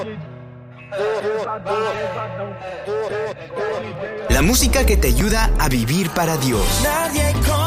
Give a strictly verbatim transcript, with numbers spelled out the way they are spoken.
La música que te ayuda a vivir para Dios. Nadie con